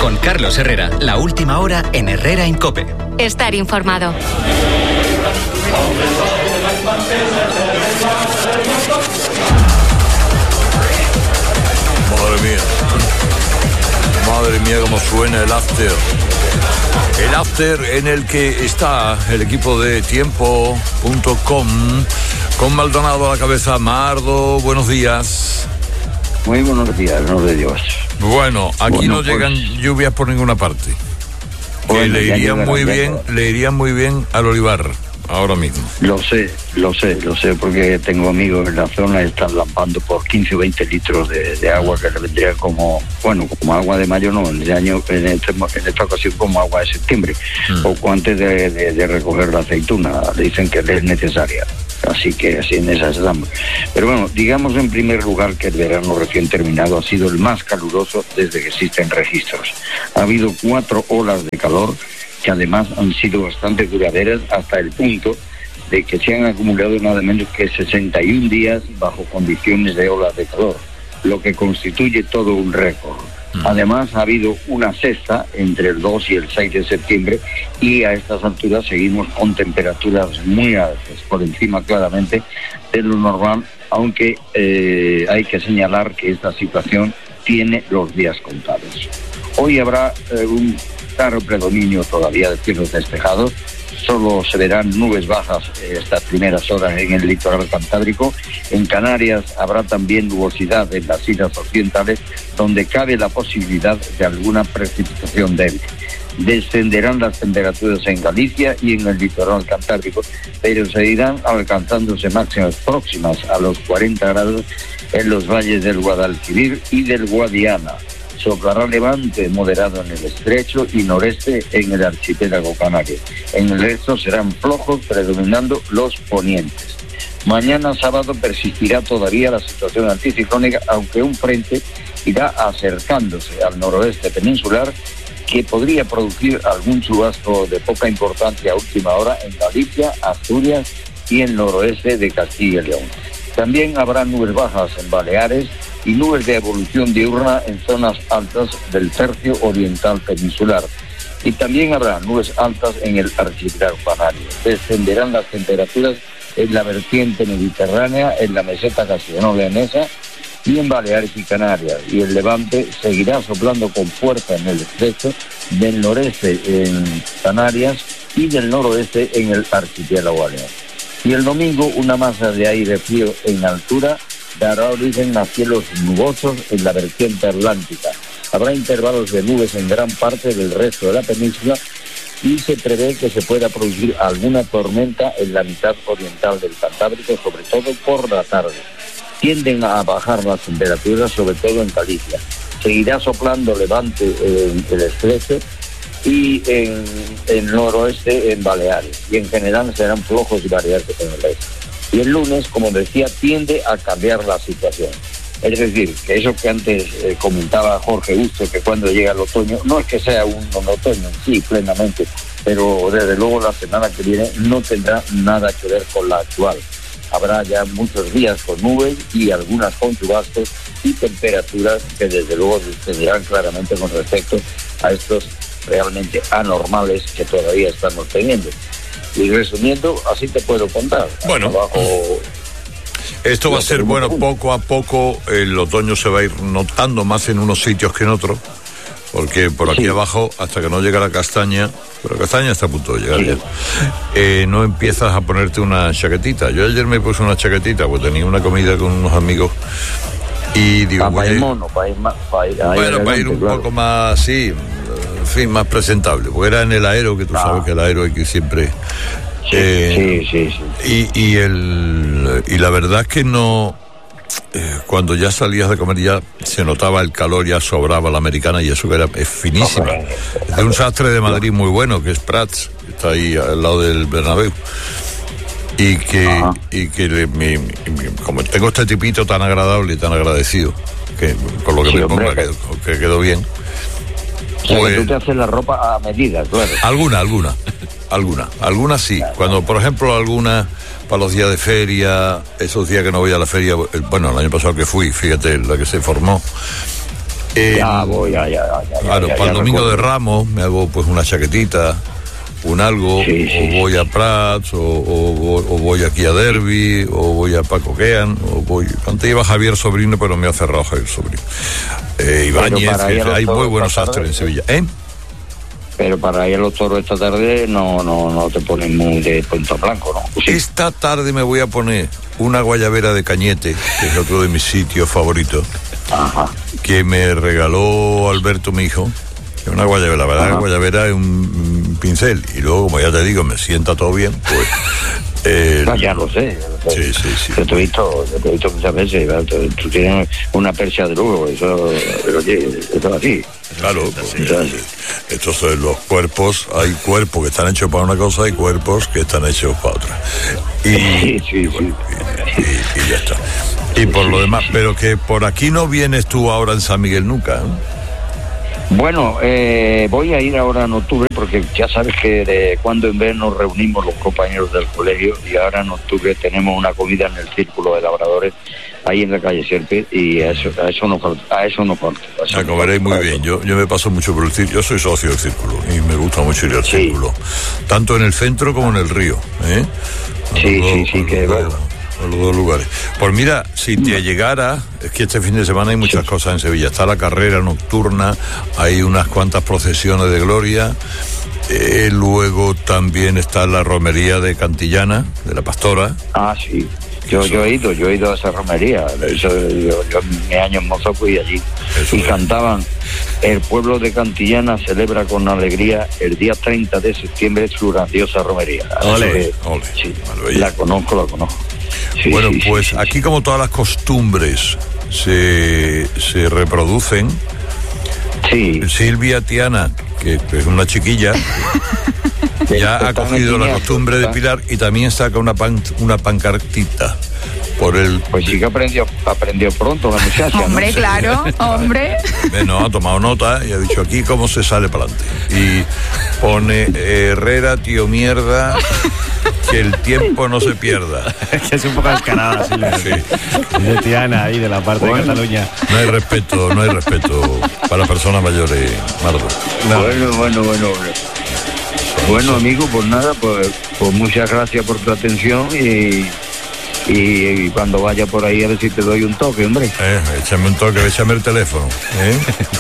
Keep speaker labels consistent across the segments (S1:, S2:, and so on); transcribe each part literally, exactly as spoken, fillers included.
S1: Con Carlos Herrera, la última hora en Herrera en COPE.
S2: Estar informado.
S3: Madre mía. Madre mía, cómo suena el after. El after en el que está el equipo de tiempo punto com con Maldonado a la cabeza. Mardo, buenos días.
S4: Muy buenos días, no de Dios.
S3: Bueno, aquí
S4: bueno,
S3: no llegan
S4: pues,
S3: lluvias por ninguna parte.
S4: Bueno,
S3: que le irían
S4: llegarán,
S3: muy
S4: ya
S3: bien,
S4: llegarán.
S3: le irían muy bien al olivar ahora mismo.
S4: Lo sé, lo sé, lo sé, porque tengo amigos en la zona y están lampando por quince o veinte litros de, de agua que le vendría como, bueno, como agua de mayo, no, en este año, en, este, en esta ocasión como agua de septiembre, mm. poco antes de, de, de recoger la aceituna, dicen que es necesaria. Así que así en esas estamos. Pero bueno, digamos en primer lugar que el verano recién terminado ha sido el más caluroso desde que existen registros. Ha habido cuatro olas de calor que además han sido bastante duraderas hasta el punto de que se han acumulado nada menos que sesenta y un días bajo condiciones de olas de calor, lo que constituye todo un récord. Además, ha habido una sexta entre el dos y el seis de septiembre y a estas alturas seguimos con temperaturas muy altas, por encima claramente de lo normal, aunque eh, hay que señalar que esta situación tiene los días contados. Hoy habrá eh, un claro predominio todavía de cielos despejados. Solo se verán nubes bajas eh, estas primeras horas en el litoral cantábrico. En Canarias habrá también nubosidad en las islas occidentales, donde cabe la posibilidad de alguna precipitación débil. Descenderán las temperaturas en Galicia y en el litoral cantábrico, pero seguirán alcanzándose máximas próximas a los cuarenta grados en los valles del Guadalquivir y del Guadiana. Soplará levante moderado en el estrecho y noreste en el archipiélago canario. En el resto serán flojos, predominando los ponientes. Mañana sábado persistirá todavía la situación anticiclónica, aunque un frente irá acercándose al noroeste peninsular, que podría producir algún chubasco de poca importancia a última hora en Galicia, Asturias y el noroeste de Castilla y León. También habrá nubes bajas en Baleares y nubes de evolución diurna en zonas altas del tercio oriental peninsular. Y también habrá nubes altas en el archipiélago canario. Descenderán las temperaturas en la vertiente mediterránea, en la meseta castellano-leonesa y en Baleares y Canarias. Y el levante seguirá soplando con fuerza en el estrecho, del noreste en Canarias y del noroeste en el archipiélago balear. Y el domingo una masa de aire frío en altura dará origen a cielos nubosos en la vertiente atlántica. Habrá intervalos de nubes en gran parte del resto de la península y se prevé que se pueda producir alguna tormenta en la mitad oriental del Cantábrico, sobre todo por la tarde. Tienden a bajar las temperaturas, sobre todo en Galicia. Seguirá soplando levante en el estrecho y en el noroeste en Baleares. Y en general serán flojos y variantes en el este. Y el lunes, como decía, tiende a cambiar la situación. Es decir, que eso que antes eh, comentaba Jorge Busto, que cuando llega el otoño, no es que sea un, un otoño en sí, plenamente, pero desde luego la semana que viene no tendrá nada que ver con la actual. Habrá ya muchos días con nubes y algunas con chubascos y temperaturas que desde luego descenderán claramente con respecto a estos realmente anormales que todavía estamos teniendo. Y resumiendo, así te puedo contar.
S3: Bueno,
S4: abajo,
S3: esto va a ser bueno, poco a poco el otoño se va a ir notando más en unos sitios que en otros, porque por aquí sí. Abajo, hasta que no llega la castaña, pero la castaña está a punto de llegar sí. ya, eh, no empiezas a ponerte una chaquetita. Yo ayer me puse una chaquetita, pues tenía una comida con unos amigos y digo,
S4: para ir mono, para ir, más, para ir,
S3: bueno, adelante, para ir un claro. poco más así, en fin, más presentable, porque era en el aero, que tú ah. sabes que el aero hay que siempre...
S4: Sí, eh, sí, sí, sí.
S3: Y, y, el, y la verdad es que no... Eh, cuando ya salías de comer ya se notaba el calor, ya sobraba la americana y eso que era es finísima. Es de un sastre de Madrid muy bueno, que es Prats, que está ahí al lado del Bernabéu. Y que, Ajá. y que le, mi, mi, como tengo este tipito tan agradable y tan agradecido, que por lo que sí, me ponga que, que quedó bien.
S4: O sea, pues, que tú te haces la ropa a medida, claro.
S3: Alguna, alguna, alguna, alguna sí. Claro. Cuando, por ejemplo, alguna para los días de feria, esos días que no voy a la feria, bueno, el año pasado que fui, fíjate, la que se formó, Eh,
S4: ya voy, ya, ya, ya.
S3: Claro,
S4: ya, ya,
S3: para el
S4: ya
S3: domingo
S4: recuerdo.
S3: de Ramos me hago pues una chaquetita, un algo,
S4: Sí, sí,
S3: o voy a Prats, o, o, o voy aquí a Derby, o voy a Paco Kean, o voy... Antes iba Javier Sobrino, pero me ha cerrado Javier Sobrino. Eh, Ibáñez,
S4: para ir a los
S3: hay muy
S4: toros
S3: buenos
S4: esta
S3: sastres en
S4: tarde,
S3: Sevilla. ¿Eh?
S4: Pero para ir a los toros esta tarde no no no te ponen muy de punto blanco, ¿no? Sí.
S3: Esta tarde me voy a poner una guayabera de Cañete, que es otro de mis sitios favoritos,
S4: Ajá.
S3: que me regaló Alberto, mi hijo. Es una guayabera, la verdad,
S4: Ajá.
S3: la guayabera es un, un pincel. Y luego, como ya te digo, me sienta todo bien, pues... eh,
S4: No, ya lo sé. Ya lo sé.
S3: Sí, sí, sí.
S4: Yo te he visto, yo te he visto muchas veces, ¿verdad? Tú, tú tienes una persia de lujo, eso, pero oye, eso es así.
S3: Claro, porque
S4: Eso es así.
S3: estos son los cuerpos, hay cuerpos que están hechos para una cosa y cuerpos que están hechos para otra. Y,
S4: Sí, sí,
S3: y,
S4: sí.
S3: bueno, y- y- y ya está. Y por lo demás, pero que por aquí no vienes tú ahora en San Miguel nunca, ¿eh?
S4: Bueno, eh, voy a ir ahora en octubre porque ya sabes que de cuando en vez nos reunimos los compañeros del colegio y ahora en octubre tenemos una comida en el Círculo de Labradores ahí en la calle Sierpe y a eso, a eso no falta, a eso no falta. a eso
S3: La
S4: no
S3: comeréis muy
S4: falta.
S3: bien. Yo, yo me paso mucho por el círculo. Yo soy socio del círculo y me gusta mucho ir al
S4: Sí.
S3: círculo. Tanto en el centro como en el río. ¿eh? A
S4: Sí,
S3: los
S4: sí,
S3: dos-
S4: sí,
S3: a los
S4: que
S3: dos-
S4: bueno.
S3: a los dos lugares. Pues mira, si te llegara, es que este fin de semana hay muchas cosas en Sevilla. Está la carrera nocturna, hay unas cuantas procesiones de gloria. Eh, luego también está la romería de Cantillana, de la Pastora.
S4: Ah, sí. Yo, yo he ido, yo he ido a esa romería. Eso, yo, yo en mis años mozo fui allí.
S3: Eso
S4: y
S3: es.
S4: cantaban: el pueblo de Cantillana celebra con alegría el día treinta de septiembre su grandiosa romería.
S3: Ole,
S4: Eso que-
S3: ole,
S4: sí,
S3: maravilla.
S4: la conozco, la conozco. Sí,
S3: Bueno,
S4: sí, sí,
S3: pues
S4: sí,
S3: aquí
S4: sí.
S3: como todas las costumbres se, se reproducen,
S4: Sí.
S3: Silvia Tiana, que es una chiquilla, ya ha
S4: Están
S3: cogido la
S4: en
S3: costumbre de
S4: ¿verdad?
S3: pilar y también saca una, pan, una pancartita por el...
S4: Pues sí que aprendió, aprendió pronto la muchacha, ¿no?
S2: Hombre, claro, hombre.
S3: Bueno, ha tomado nota y ha dicho aquí cómo se sale para adelante. Y pone Herrera, tío mierda, que el tiempo no se pierda.
S5: Que es un poco descarada, Silvia.
S3: Sí.
S5: De Tiana, ahí de la parte
S4: Bueno.
S5: de Cataluña.
S3: No hay respeto, no hay respeto para personas mayores, Mardo.
S4: Bueno, bueno, bueno, bueno. Bueno, amigo, pues nada, pues, pues muchas gracias por tu atención y, y, y cuando vaya por ahí a ver si te doy un toque, hombre.
S3: Eh, échame un toque, échame el teléfono. ¿eh?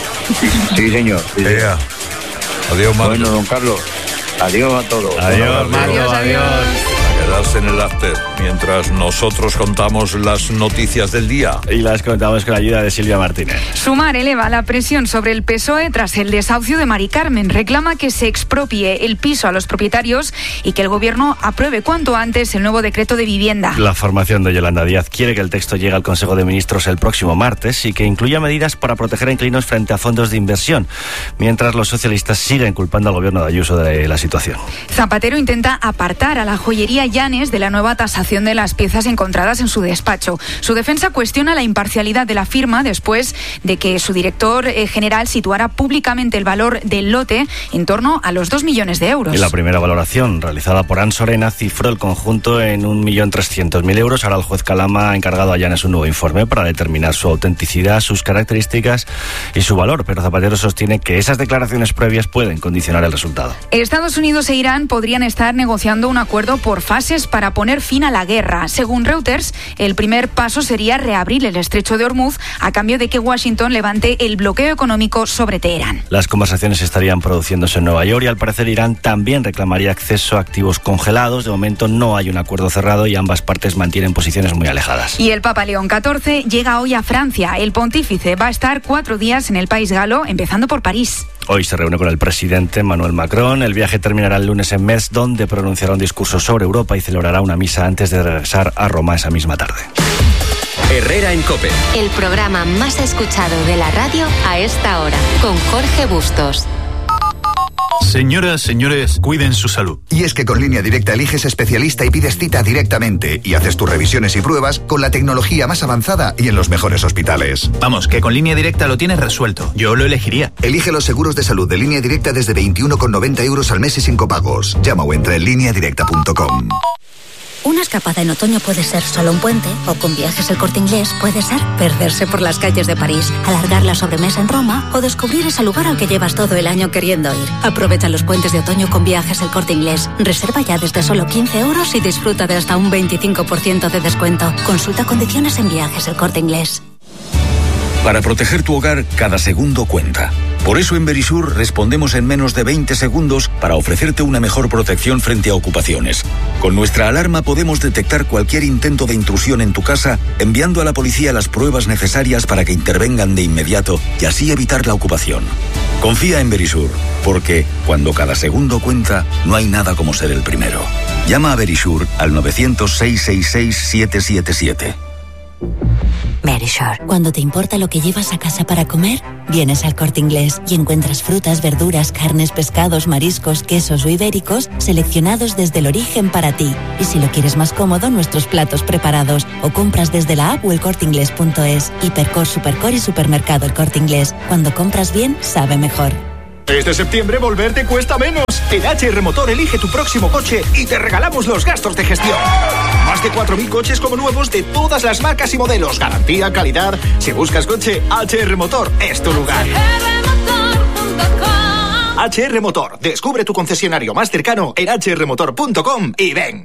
S4: Sí, señor. Sí, señor.
S3: Ea. Adiós, Mardo.
S4: Bueno, don Carlos, adiós a todos.
S5: Adiós, Marco,
S2: Adiós,
S5: adiós.
S3: A quedarse en el after mientras nosotros contamos las noticias del día.
S5: Y las contamos con la ayuda de Silvia Martínez.
S2: Sumar eleva la presión sobre el P S O E tras el desahucio de Mari Carmen. Reclama que se expropie el piso a los propietarios y que el gobierno apruebe cuanto antes el nuevo decreto de vivienda.
S5: La formación de Yolanda Díaz quiere que el texto llegue al Consejo de Ministros el próximo martes y que incluya medidas para proteger a inquilinos frente a fondos de inversión, mientras los socialistas siguen culpando al gobierno de Ayuso de la situación.
S2: Zapatero intenta apartar a la joyería Llanes de la nueva tasación de las piezas encontradas en su despacho. Su defensa cuestiona la imparcialidad de la firma después de que su director eh, general situara públicamente el valor del lote en torno a los dos millones de euros.
S5: Y la primera valoración realizada por Ansorena cifró el conjunto en un millón trescientos mil euros. Ahora el juez Calama ha encargado a Llanes un nuevo informe para determinar su autenticidad, sus características y su valor, pero Zapatero sostiene que esas declaraciones previas pueden condicionar el resultado.
S2: Estados Unidos e Irán podrían estar negociando un acuerdo por fases para poner fin a la guerra. Según Reuters, el primer paso sería reabrir el estrecho de Hormuz a cambio de que Washington levante el bloqueo económico sobre Teherán.
S5: Las conversaciones estarían produciéndose en Nueva York y al parecer Irán también reclamaría acceso a activos congelados. De momento no hay un acuerdo cerrado y ambas partes mantienen posiciones muy alejadas.
S2: Y el Papa León catorce llega hoy a Francia. El pontífice va a estar cuatro días en el país galo, empezando por París.
S5: Hoy se reúne con el presidente Emmanuel Macron. El viaje terminará el lunes en Metz, donde pronunciará un discurso sobre Europa y celebrará una misa antes de regresar a Roma esa misma tarde.
S1: Herrera en COPE.
S6: El programa más escuchado de la radio a esta hora, con Jorge Bustos.
S7: Señoras, señores, cuiden su salud.
S8: Y es que con Línea Directa eliges especialista y pides cita directamente y haces tus revisiones y pruebas con la tecnología más avanzada y en los mejores hospitales.
S7: Vamos, que con Línea Directa lo tienes resuelto. Yo lo elegiría.
S8: Elige los seguros de salud de Línea Directa desde veintiuno con noventa euros al mes y sin copagos. Llama o entra en línea directa punto com.
S9: Una escapada en otoño puede ser solo un puente, o con Viajes El Corte Inglés puede ser perderse por las calles de París, alargar la sobremesa en Roma o descubrir ese lugar al que llevas todo el año queriendo ir. Aprovecha los puentes de otoño con Viajes El Corte Inglés. Reserva ya desde solo quince euros y disfruta de hasta un veinticinco por ciento de descuento. Consulta condiciones en Viajes El Corte Inglés.
S10: Para proteger tu hogar, cada segundo cuenta. Por eso en Verisur respondemos en menos de veinte segundos para ofrecerte una mejor protección frente a ocupaciones. Con nuestra alarma podemos detectar cualquier intento de intrusión en tu casa, enviando a la policía las pruebas necesarias para que intervengan de inmediato y así evitar la ocupación. Confía en Verisur, porque cuando cada segundo cuenta, no hay nada como ser el primero. Llama a Verisur al nueve cero cero, seis seis seis, siete siete siete.
S9: Verisure. Cuando te importa lo que llevas a casa para comer, vienes al Corte Inglés y encuentras frutas, verduras, carnes, pescados, mariscos, quesos o ibéricos seleccionados desde el origen para ti. Y si lo quieres más cómodo, nuestros platos preparados. O compras desde la app o el corte inglés punto es. Hipercor, Supercor y Supermercado El Corte Inglés. Cuando compras bien, sabe mejor.
S11: Este septiembre volver te cuesta menos. En H R Motor elige tu próximo coche y te regalamos los gastos de gestión. Más de cuatro mil coches como nuevos de todas las marcas y modelos. Garantía, calidad. Si buscas coche, H R Motor es tu lugar. H R Motor. Descubre tu concesionario más cercano en hache erre motor punto com y ven.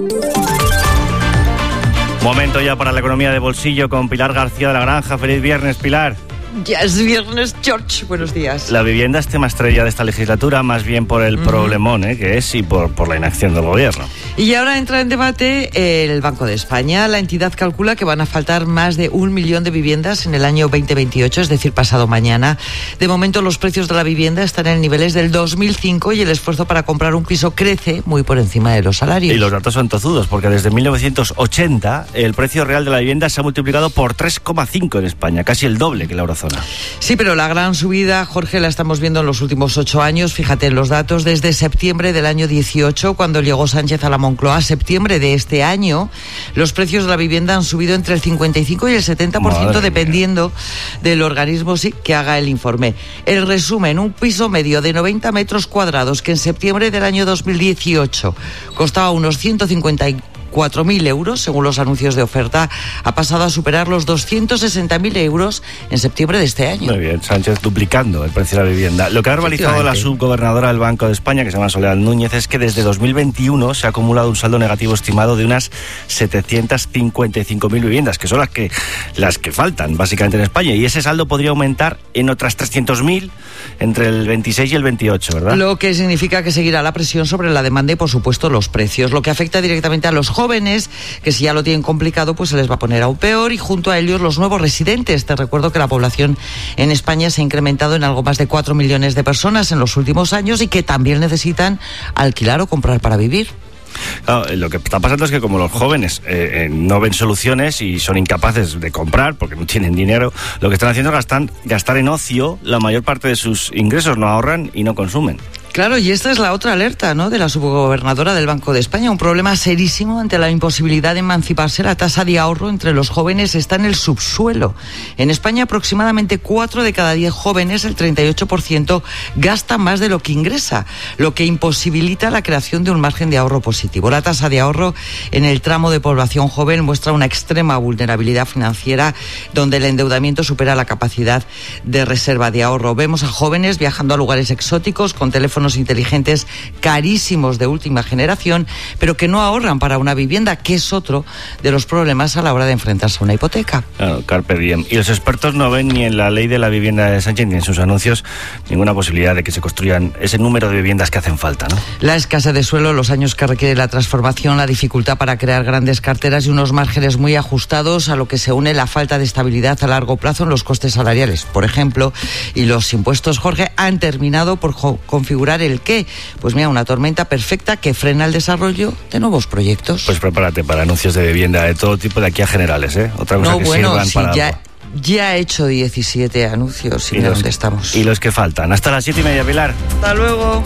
S5: Momento ya para la economía de bolsillo con Pilar García de la Granja. Feliz viernes, Pilar.
S12: Ya es viernes, George. Buenos días.
S5: La vivienda es tema estrella de esta legislatura, más bien por el mm. problemón ¿eh? que es y por, por la inacción del gobierno.
S12: Y ahora entra en debate el Banco de España. La entidad calcula que van a faltar más de un millón de viviendas en el año veinte veintiocho, es decir, pasado mañana. De momento los precios de la vivienda están en niveles del dos mil cinco y el esfuerzo para comprar un piso crece muy por encima de los salarios.
S5: Y los datos son tozudos, porque desde mil novecientos ochenta el precio real de la vivienda se ha multiplicado por tres coma cinco en España, casi el doble que la eurozona.
S12: Sí, pero la gran subida, Jorge, la estamos viendo en los últimos ocho años. Fíjate en los datos, desde septiembre del año dieciocho, cuando llegó Sánchez a la Moncloa, a septiembre de este año, los precios de la vivienda han subido entre el cincuenta y cinco y el setenta por ciento, Madre dependiendo mía. del organismo sí, que haga el informe. El resumen, un piso medio de noventa metros cuadrados que en septiembre del año dos mil dieciocho costaba unos ciento cincuenta y cuatro mil euros, según los anuncios de oferta, ha pasado a superar los doscientos sesenta mil euros en septiembre de este año.
S5: Muy bien, Sánchez duplicando el precio de la vivienda. Lo que ha verbalizado la subgobernadora del Banco de España, que se llama Soledad Núñez, es que desde dos mil veintiuno se ha acumulado un saldo negativo estimado de unas setecientas cincuenta y cinco mil viviendas, que son las que, las que faltan básicamente en España, y ese saldo podría aumentar en otras trescientos mil entre el veintiséis y el veintiocho, ¿verdad?
S12: Lo que significa que seguirá la presión sobre la demanda y, por supuesto, los precios, lo que afecta directamente a los jóvenes jóvenes, que si ya lo tienen complicado, pues se les va a poner aún peor, y junto a ellos los nuevos residentes. Te recuerdo que la población en España se ha incrementado en algo más de cuatro millones de personas en los últimos años y que también necesitan alquilar o comprar para vivir.
S5: Claro, lo que está pasando es que como los jóvenes eh, eh, no ven soluciones y son incapaces de comprar porque no tienen dinero, lo que están haciendo es gastar, gastar en ocio la mayor parte de sus ingresos, no ahorran y no consumen.
S12: Claro, y esta es la otra alerta, ¿no?, de la subgobernadora del Banco de España. Un problema serísimo ante la imposibilidad de emanciparse. La tasa de ahorro entre los jóvenes está en el subsuelo. En España, aproximadamente cuatro de cada diez jóvenes, el treinta y ocho por ciento, gasta más de lo que ingresa, lo que imposibilita la creación de un margen de ahorro positivo. La tasa de ahorro en el tramo de población joven muestra una extrema vulnerabilidad financiera, donde el endeudamiento supera la capacidad de reserva de ahorro. Vemos a jóvenes viajando a lugares exóticos con teléfonos inteligentes carísimos de última generación, pero que no ahorran para una vivienda, que es otro de los problemas a la hora de enfrentarse a una hipoteca.
S5: Claro, carpe diem. Y los expertos no ven ni en la ley de la vivienda de Sánchez ni en sus anuncios ninguna posibilidad de que se construyan ese número de viviendas que hacen falta, ¿no?
S12: La escasez de suelo, los años que requiere la transformación, la dificultad para crear grandes carteras y unos márgenes muy ajustados, a lo que se une la falta de estabilidad a largo plazo en los costes salariales, por ejemplo, y los impuestos, Jorge, han terminado por jo- configurar el qué. Pues mira, una tormenta perfecta que frena el desarrollo de nuevos proyectos.
S5: Pues prepárate para anuncios de vivienda de todo tipo de aquí a generales, ¿eh? Otra cosa
S12: no,
S5: que
S12: bueno,
S5: sirvan
S12: sí,
S5: para
S12: ya,
S5: algo.
S12: Ya he hecho diecisiete anuncios y, y mira dónde estamos.
S5: Y los que faltan. Hasta las siete y media, Pilar.
S12: Hasta luego.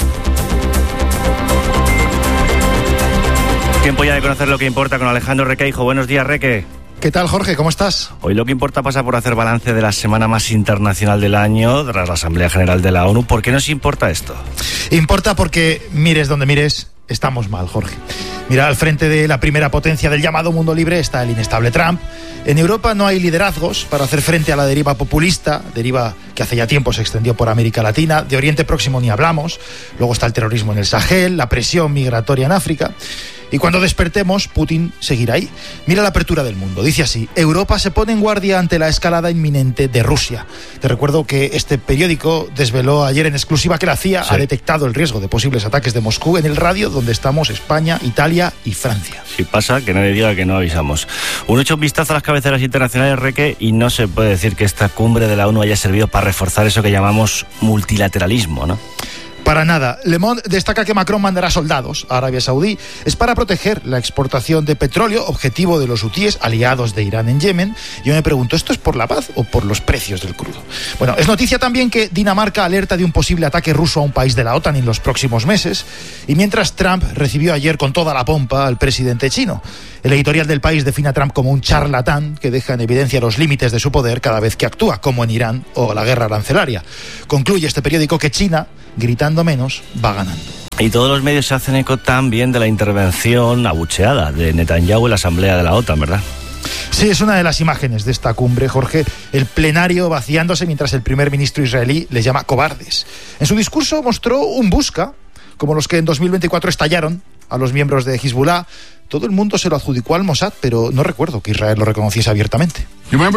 S5: Tiempo ya de conocer lo que importa con Alejandro Requeijo. Buenos días, Reque.
S13: ¿Qué tal, Jorge? ¿Cómo estás?
S5: Hoy lo que importa pasa por hacer balance de la semana más internacional del año, tras la Asamblea General de la ONU. ¿Por qué nos importa esto?
S13: Importa porque, mires donde mires, estamos mal, Jorge. Mira, al frente de la primera potencia del llamado mundo libre está el inestable Trump. En Europa no hay liderazgos para hacer frente a la deriva populista, deriva que hace ya tiempo se extendió por América Latina. De Oriente Próximo ni hablamos. Luego está el terrorismo en el Sahel, la presión migratoria en África. Y cuando despertemos, Putin seguirá ahí. Mira la apertura del mundo. Dice así: Europa se pone en guardia ante la escalada inminente de Rusia. Te recuerdo que este periódico desveló ayer en exclusiva que la C I A sí. ha detectado el riesgo de posibles ataques de Moscú en el radio donde estamos España, Italia y Francia.
S5: Si pasa, que nadie diga que no avisamos. Un hecho un vistazo a las cabeceras internacionales, Reque, y no se puede decir que esta cumbre de la ONU haya servido para reforzar eso que llamamos multilateralismo, ¿no?
S13: Para nada. Le Monde destaca que Macron mandará soldados a Arabia Saudí. Es para proteger la exportación de petróleo, objetivo de los hutíes, aliados de Irán en Yemen. Yo me pregunto, ¿esto es por la paz o por los precios del crudo? Bueno, es noticia también que Dinamarca alerta de un posible ataque ruso a un país de la OTAN en los próximos meses. Y mientras Trump recibió ayer con toda la pompa al presidente chino. El editorial del País define a Trump como un charlatán que deja en evidencia los límites de su poder cada vez que actúa, como en Irán o la guerra arancelaria. Concluye este periódico que China, gritando menos, va ganando.
S5: Y todos los medios se hacen eco también de la intervención abucheada de Netanyahu en la Asamblea de la OTAN, ¿verdad?
S13: Sí, es una de las imágenes de esta cumbre, Jorge. El plenario vaciándose mientras el primer ministro israelí les llama cobardes. En su discurso mostró un busca, como los que en dos mil veinticuatro estallaron a los miembros de Hezbollah. Todo el mundo se lo adjudicó al Mossad, pero no recuerdo que Israel lo reconociese abiertamente.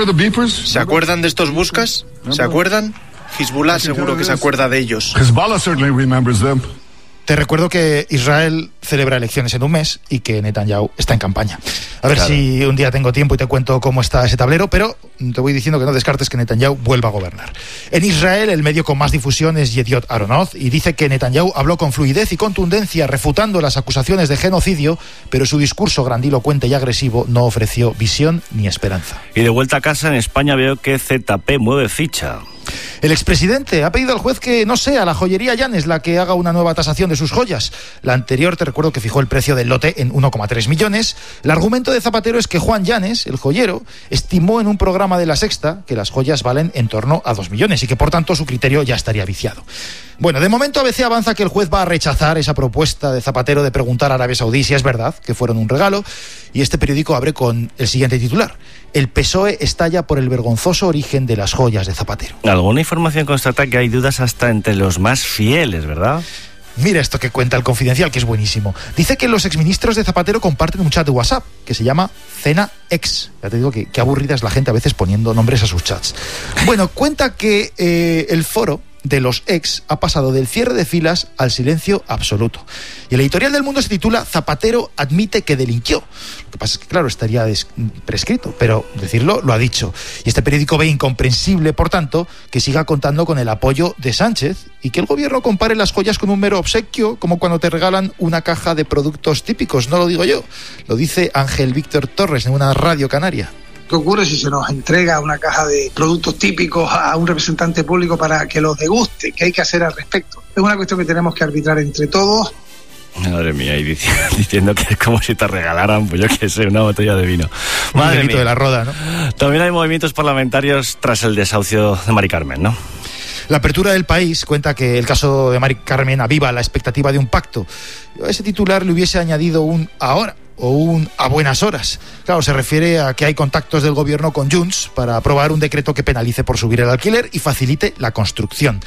S14: ¿Se acuerdan de estos buscas? ¿Se acuerdan? Hezbollah seguro que se acuerda de ellos.
S15: Hezbollah certainly remembers them.
S13: Te recuerdo que Israel celebra elecciones en un mes y que Netanyahu está en campaña. A ver claro. si un día tengo tiempo y te cuento cómo está ese tablero, pero te voy diciendo que no descartes que Netanyahu vuelva a gobernar. En Israel, el medio con más difusión es Yediot Aharonot y dice que Netanyahu habló con fluidez y contundencia refutando las acusaciones de genocidio, pero su discurso grandilocuente y agresivo no ofreció visión ni esperanza.
S5: Y de vuelta a casa, en España veo que Z P mueve ficha.
S13: El expresidente ha pedido al juez que no sea la joyería Llanes la que haga una nueva tasación de sus joyas. La anterior, te recuerdo que fijó el precio del lote en uno coma tres millones. El argumento de Zapatero es que Juan Llanes, el joyero, estimó en un programa de La Sexta que las joyas valen en torno a dos millones y que por tanto su criterio ya estaría viciado. Bueno, de momento A B C avanza que el juez va a rechazar esa propuesta de Zapatero de preguntar a Arabia Saudí si es verdad que fueron un regalo, y este periódico abre con el siguiente titular: el P S O E estalla por el vergonzoso origen de las joyas de Zapatero.
S5: Alguna información constata que hay dudas hasta entre los más fieles, ¿verdad?
S13: Mira esto que cuenta El Confidencial, que es buenísimo. Dice que los exministros de Zapatero comparten un chat de WhatsApp que se llama Cena Ex. Ya te digo que, que aburrida es la gente a veces poniendo nombres a sus chats. Bueno, cuenta que eh, el foro de los ex ha pasado del cierre de filas al silencio absoluto. Y el editorial del Mundo se titula Zapatero admite que delinquió. Lo que pasa es que, claro, estaría des- prescrito, pero decirlo lo ha dicho. Y este periódico ve incomprensible, por tanto, que siga contando con el apoyo de Sánchez y que el gobierno compare las joyas con un mero obsequio, como cuando te regalan una caja de productos típicos. No lo digo yo, lo dice Ángel Víctor Torres en una radio canaria.
S16: ¿Qué ocurre si se nos entrega una caja de productos típicos a un representante público para que los deguste? ¿Qué hay que hacer al respecto? Es una cuestión que tenemos que arbitrar entre todos.
S5: Madre mía, y diciendo que es como si te regalaran, pues yo qué sé, una botella de vino.
S13: Madre mía. De la Roda, ¿no?
S5: También hay movimientos parlamentarios tras el desahucio de Mari Carmen, ¿no?
S13: La apertura del País cuenta que el caso de Mari Carmen aviva la expectativa de un pacto. A ese titular le hubiese añadido un ahora o un a buenas horas. Claro, se refiere a que hay contactos del gobierno con Junts para aprobar un decreto que penalice por subir el alquiler y facilite la construcción.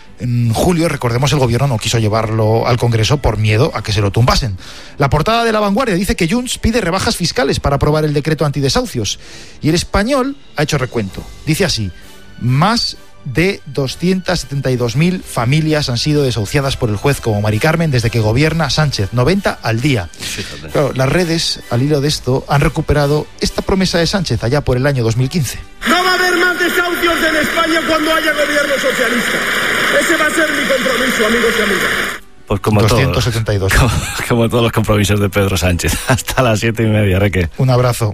S13: En julio, recordemos, el gobierno no quiso llevarlo al Congreso por miedo a que se lo tumbasen. La portada de La Vanguardia dice que Junts pide rebajas fiscales para aprobar el decreto antidesahucios. Y El Español ha hecho recuento. Dice así: más de doscientas setenta y dos mil familias han sido desahuciadas por el juez como Mari Carmen desde que gobierna Sánchez, noventa al día. Fíjate. Claro, las redes, al hilo de esto, han recuperado esta promesa de Sánchez allá por el año dos mil quince.
S17: No va a haber más desahucios en España cuando haya gobierno socialista. Ese va a ser mi compromiso, amigos y amigas.
S5: Pues como
S13: doscientos setenta y dos.
S5: Todos, como, como todos los compromisos de Pedro Sánchez. Hasta las siete y media, Reque.
S13: Un abrazo.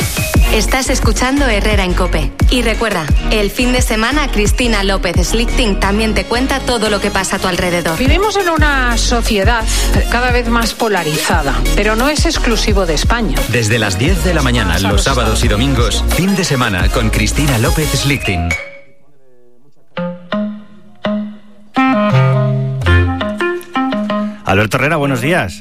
S6: Estás escuchando Herrera en COPE. Y recuerda, el fin de semana Cristina López Slichting también te cuenta todo lo que pasa a tu alrededor.
S18: Vivimos en una sociedad cada vez más polarizada, pero no es exclusivo de España.
S1: Desde las diez de la mañana, los sábados y domingos, fin de semana con Cristina López Slichting.
S5: Alberto Herrera, buenos días.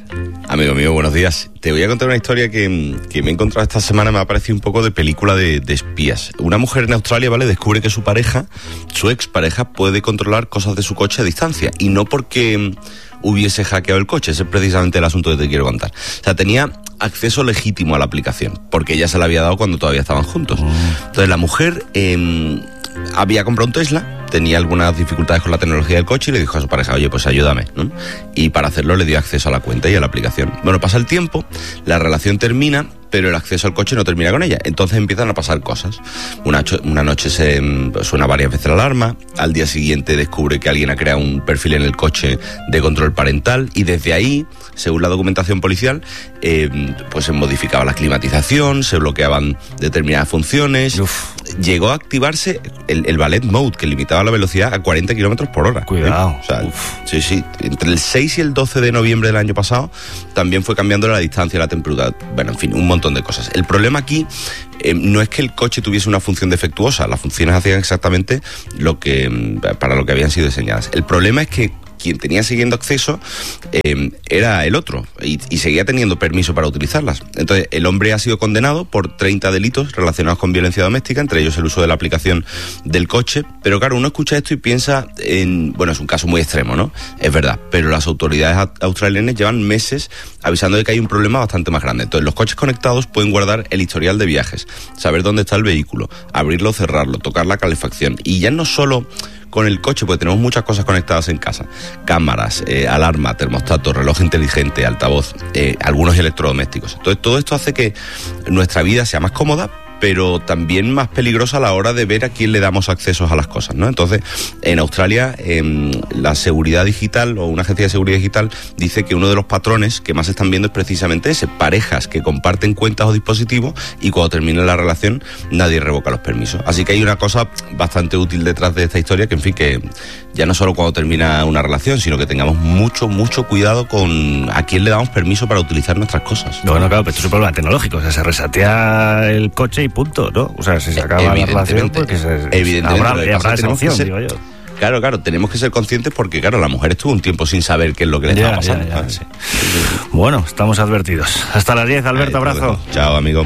S19: Amigo mío, buenos días. Te voy a contar una historia que, que me he encontrado esta semana, me ha parecido un poco de película de, de espías. Una mujer en Australia, ¿vale?, descubre que su pareja, su expareja, puede controlar cosas de su coche a distancia. Y no porque hubiese hackeado el coche, ese es precisamente el asunto que te quiero contar. O sea, tenía acceso legítimo a la aplicación, porque ella se la había dado cuando todavía estaban juntos. Entonces la mujer eh, había comprado un Tesla, tenía algunas dificultades con la tecnología del coche y le dijo a su pareja, oye, pues ayúdame, ¿no? Y para hacerlo le dio acceso a la cuenta y a la aplicación. Bueno, pasa el tiempo, la relación termina, pero el acceso al coche no termina con ella. Entonces empiezan a pasar cosas. Una, una noche se suena varias veces la alarma, al día siguiente descubre que alguien ha creado un perfil en el coche de control parental y desde ahí, según la documentación policial, eh, pues se modificaba la climatización, se bloqueaban determinadas funciones. Uf. Llegó a activarse el, el Ballet Mode, que limitaba la velocidad a cuarenta kilómetros por hora.
S5: Cuidado.
S19: ¿Eh? O sea, sí, sí. Entre el seis y el doce de noviembre del año pasado también fue cambiando la distancia, la temperatura. Bueno, en fin, un montón de cosas. El problema aquí eh, no es que el coche tuviese una función defectuosa, las funciones hacían exactamente lo que para lo que habían sido diseñadas. El problema es que quien tenía siguiendo acceso eh, era el otro y, y seguía teniendo permiso para utilizarlas. Entonces, el hombre ha sido condenado por treinta delitos relacionados con violencia doméstica, entre ellos el uso de la aplicación del coche. Pero claro, uno escucha esto y piensa en... Bueno, es un caso muy extremo, ¿no? Es verdad, pero las autoridades australianas llevan meses avisando de que hay un problema bastante más grande. Entonces, los coches conectados pueden guardar el historial de viajes, saber dónde está el vehículo, abrirlo o cerrarlo, tocar la calefacción. Y ya no solo con el coche, porque tenemos muchas cosas conectadas en casa. Cámaras, eh, alarma, termostato, reloj inteligente, altavoz, eh, algunos electrodomésticos. Entonces todo esto hace que nuestra vida sea más cómoda, pero también más peligrosa a la hora de ver a quién le damos accesos a las cosas, ¿no? Entonces, en Australia, eh, la seguridad digital, o una agencia de seguridad digital, dice que uno de los patrones que más se están viendo es precisamente ese, parejas que comparten cuentas o dispositivos y cuando termina la relación nadie revoca los permisos. Así que hay una cosa bastante útil detrás de esta historia, que en fin, que ya no solo cuando termina una relación, sino que tengamos mucho, mucho cuidado con a quién le damos permiso para utilizar nuestras cosas.
S5: Bueno, claro, pero esto es un problema tecnológico, o sea, se resetea el coche y punto, ¿no? O sea, si se acaba la relación, pues que se,
S19: evidentemente,
S5: habrá, habrá esa opción,
S19: ser,
S5: digo yo.
S19: Claro, claro, tenemos que ser conscientes porque, claro, la mujer estuvo un tiempo sin saber qué es lo que le
S5: ya,
S19: estaba pasando.
S5: Ya, ya, sí. Bueno, estamos advertidos. Hasta las diez, Alberto, Ay, abrazo.
S19: Chao, amigo.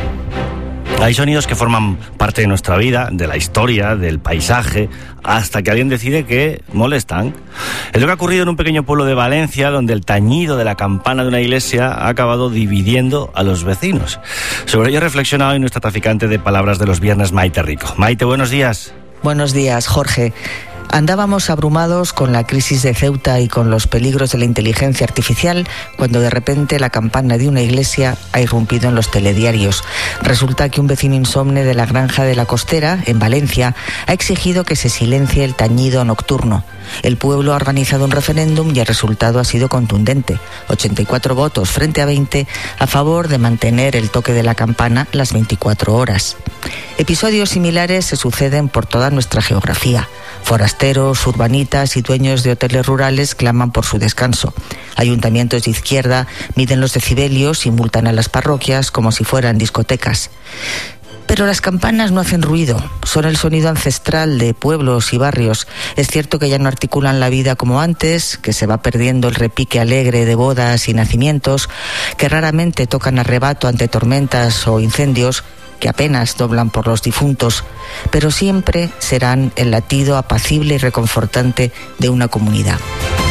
S5: Hay sonidos que forman parte de nuestra vida, de la historia, del paisaje, hasta que alguien decide que molestan. Es lo que ha ocurrido en un pequeño pueblo de Valencia, donde el tañido de la campana de una iglesia ha acabado dividiendo a los vecinos. Sobre ello reflexiona hoy nuestra traficante de palabras de los viernes, Maite Rico. Maite, buenos días.
S20: Buenos días, Jorge. Andábamos abrumados con la crisis de Ceuta y con los peligros de la inteligencia artificial cuando de repente la campana de una iglesia ha irrumpido en los telediarios. Resulta que un vecino insomne de la Granja de la Costera, en Valencia, ha exigido que se silencie el tañido nocturno. El pueblo ha organizado un referéndum y el resultado ha sido contundente. ochenta y cuatro votos frente a veinte a favor de mantener el toque de la campana las veinticuatro horas. Episodios similares se suceden por toda nuestra geografía. Forasteros, urbanitas y dueños de hoteles rurales claman por su descanso. Ayuntamientos de izquierda miden los decibelios y multan a las parroquias como si fueran discotecas. Pero las campanas no hacen ruido, son el sonido ancestral de pueblos y barrios. Es cierto que ya no articulan la vida como antes, que se va perdiendo el repique alegre de bodas y nacimientos, que raramente tocan a rebato ante tormentas o incendios, que apenas doblan por los difuntos, pero siempre serán el latido apacible y reconfortante de una comunidad.